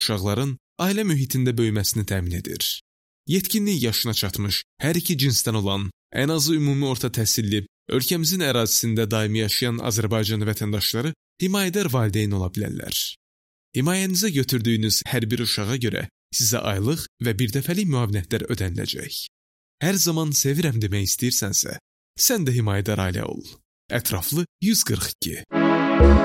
uşaqların ailə mühitində böyüməsini təmin edir. Yetkinlik yaşına çatmış, hər iki cinsdən olan, ən azı ümumi orta təhsilli, ölkəmizin ərazisində daimi yaşayan Azərbaycan vətəndaşları himayədar valideyn ola bilərlər. Himayənizə götürdüyünüz hər bir uşağa görə sizə aylıq və birdəfəlik müavinətlər ödəniləcək. Hər zaman sevirəm demək istəyirsənsə, sən də himayədar ailə ol. Ətraflı 142